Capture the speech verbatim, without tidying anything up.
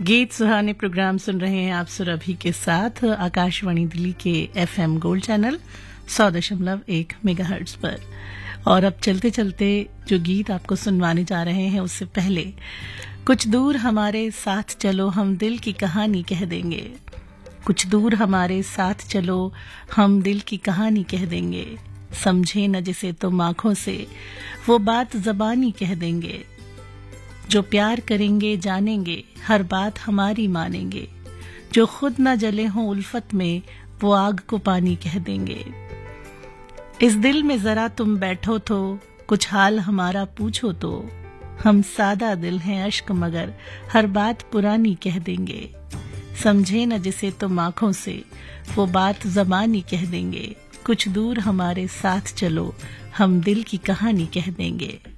गीत सुहाने प्रोग्राम सुन रहे हैं आप सुरभि के साथ आकाशवाणी दिल्ली के एफएम गोल्ड चैनल सौ दशमलव एक मेगाहर्ट्ज पर। और अब चलते चलते जो गीत आपको सुनवाने जा रहे हैं उससे पहले कुछ दूर हमारे साथ चलो हम दिल की कहानी कह देंगे। कुछ दूर हमारे साथ चलो हम दिल की कहानी कह देंगे। समझे न जिसे तुम आंखों से वो बात ज़बानी कह देंगे। जो प्यार करेंगे जानेंगे हर बात हमारी मानेंगे। जो खुद न जले हों उल्फत में वो आग को पानी कह देंगे। इस दिल में जरा तुम बैठो तो कुछ हाल हमारा पूछो तो। हम सादा दिल हैं अश्क मगर हर बात पुरानी कह देंगे। समझे न जिसे तुम आंखों से वो बात ज़बानी कह देंगे। कुछ दूर हमारे साथ चलो हम दिल की कहानी कह देंगे।